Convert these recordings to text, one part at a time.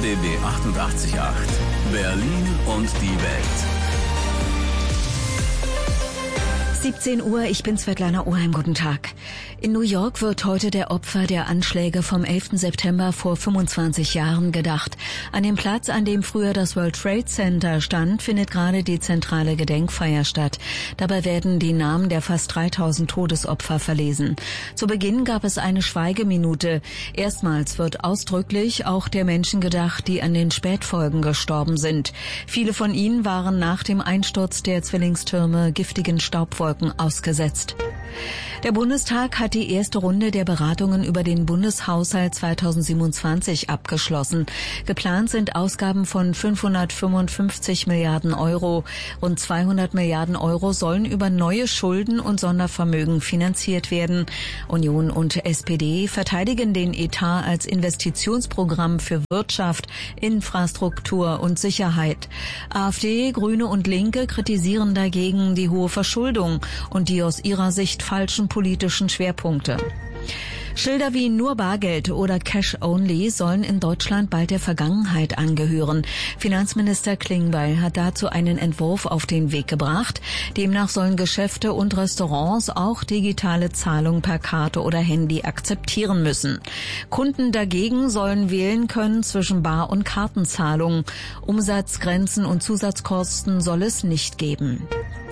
RBB 88.8 Berlin und die Welt. 17 Uhr, ich bin Svetlana Oheim, guten Tag. In New York wird heute der Opfer der Anschläge vom 11. September vor 25 Jahren gedacht. An dem Platz, an dem früher das World Trade Center stand, findet gerade die zentrale Gedenkfeier statt. Dabei werden die Namen der fast 3000 Todesopfer verlesen. Zu Beginn gab es eine Schweigeminute. Erstmals wird ausdrücklich auch der Menschen gedacht, die an den Spätfolgen gestorben sind. Viele von ihnen waren nach dem Einsturz der Zwillingstürme giftigen Staubwolken ausgesetzt. Der Bundestag hat die erste Runde der Beratungen über den Bundeshaushalt 2027 abgeschlossen. Geplant sind Ausgaben von 555 Milliarden Euro. Rund 200 Milliarden Euro sollen über neue Schulden und Sondervermögen finanziert werden. Union und SPD verteidigen den Etat als Investitionsprogramm für Wirtschaft, Infrastruktur und Sicherheit. AfD, Grüne und Linke kritisieren dagegen die hohe Verschuldung und die aus ihrer Sicht falschen politischen Schwerpunkte. Schilder wie nur Bargeld oder Cash Only sollen in Deutschland bald der Vergangenheit angehören. Finanzminister Klingbeil hat dazu einen Entwurf auf den Weg gebracht. Demnach sollen Geschäfte und Restaurants auch digitale Zahlung per Karte oder Handy akzeptieren müssen. Kunden dagegen sollen wählen können zwischen Bar- und Kartenzahlung. Umsatzgrenzen und Zusatzkosten soll es nicht geben.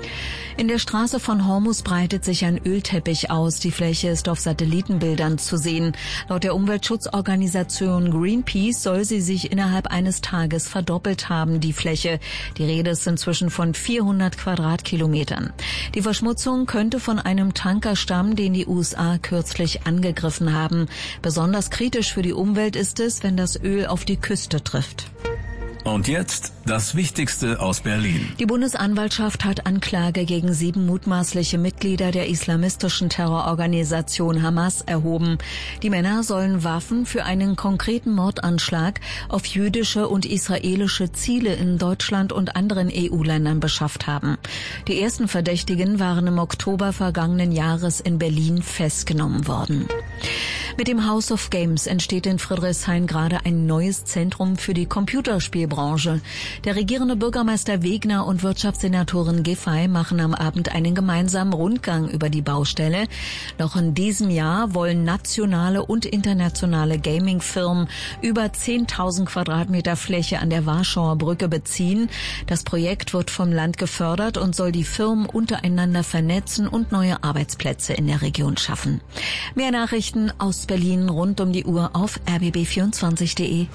In der Straße von Hormuz breitet sich ein Ölteppich aus. Die Fläche ist auf Satellitenbildern zu sehen. Laut der Umweltschutzorganisation Greenpeace soll sie sich innerhalb eines Tages verdoppelt haben, die Fläche. Die Rede ist inzwischen von 400 Quadratkilometern. Die Verschmutzung könnte von einem Tanker stammen, den die USA kürzlich angegriffen haben. Besonders kritisch für die Umwelt ist es, wenn das Öl auf die Küste trifft. Und jetzt das Wichtigste aus Berlin. Die Bundesanwaltschaft hat Anklage gegen 7 mutmaßliche Mitglieder der islamistischen Terrororganisation Hamas erhoben. Die Männer sollen Waffen für einen konkreten Mordanschlag auf jüdische und israelische Ziele in Deutschland und anderen EU-Ländern beschafft haben. Die ersten Verdächtigen waren im Oktober vergangenen Jahres in Berlin festgenommen worden. Mit dem House of Games entsteht in Friedrichshain gerade ein neues Zentrum für die Computerspielbranche. Der regierende Bürgermeister Wegner und Wirtschaftssenatorin Giffey machen am Abend einen gemeinsamen Rundgang über die Baustelle. Noch in diesem Jahr wollen nationale und internationale Gaming-Firmen über 10.000 Quadratmeter Fläche an der Warschauer Brücke beziehen. Das Projekt wird vom Land gefördert und soll die Firmen untereinander vernetzen und neue Arbeitsplätze in der Region schaffen. Mehr Nachrichten aus Berlin rund um die Uhr auf rbb24.de.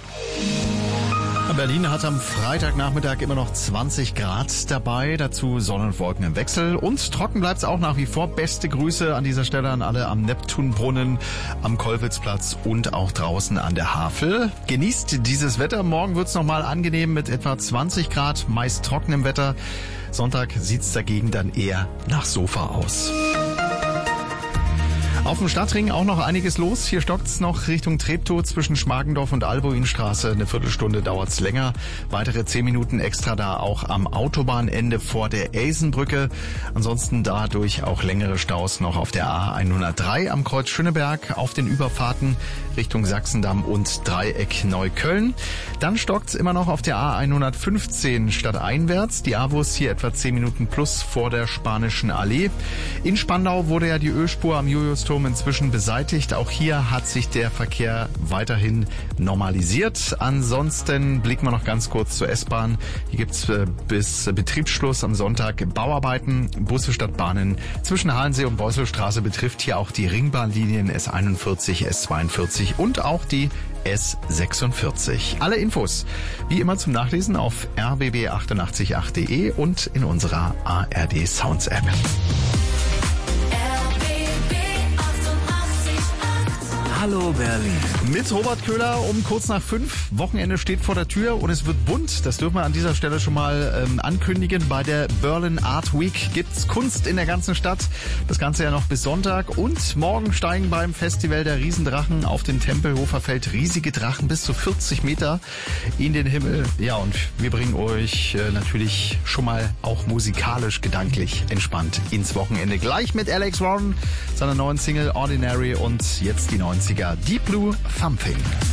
Berlin hat am Freitagnachmittag immer noch 20 Grad dabei, dazu Sonne und Wolken im Wechsel und trocken bleibt es auch nach wie vor. Beste Grüße an dieser Stelle an alle am Neptunbrunnen, am Kollwitzplatz und auch draußen an der Havel. Genießt dieses Wetter, morgen wird es nochmal angenehm mit etwa 20 Grad, meist trockenem Wetter. Sonntag sieht es dagegen dann eher nach Sofa aus. Auf dem Stadtring auch noch einiges los. Hier stockt's noch Richtung Treptow zwischen Schmargendorf und Albuinstraße. Eine Viertelstunde dauert's länger. Weitere 10 Minuten extra da auch am Autobahnende vor der Eisenbrücke. Ansonsten dadurch auch längere Staus noch auf der A103 am Kreuz Schöneberg auf den Überfahrten Richtung Sachsendamm und Dreieck Neukölln. Dann stockt's immer noch auf der A115 stadteinwärts. Die A-Wurst hier etwa 10 Minuten plus vor der Spanischen Allee. In Spandau wurde ja die Ölspur am Juliusturm inzwischen beseitigt. Auch hier hat sich der Verkehr weiterhin normalisiert. Ansonsten blicken wir noch ganz kurz zur S-Bahn. Hier gibt's bis Betriebsschluss am Sonntag Bauarbeiten. Busse statt Bahnen zwischen Halensee und Beuselstraße betrifft hier auch die Ringbahnlinien S41, S42 und auch die S46. Alle Infos wie immer zum Nachlesen auf rbb888.de und in unserer ARD Sounds App. Hallo Berlin. Mit Robert Köhler um kurz nach 5. Wochenende steht vor der Tür und es wird bunt. Das dürfen wir an dieser Stelle schon mal ankündigen. Bei der Berlin Art Week gibt's Kunst in der ganzen Stadt. Das Ganze ja noch bis Sonntag. Und morgen steigen beim Festival der Riesendrachen auf den Tempelhofer Feld riesige Drachen bis zu 40 Meter in den Himmel. Ja, und wir bringen euch natürlich schon mal auch musikalisch gedanklich entspannt ins Wochenende. Gleich mit Alex Warren, seiner neuen Single Ordinary und jetzt die 90er Deep Blue Thumping.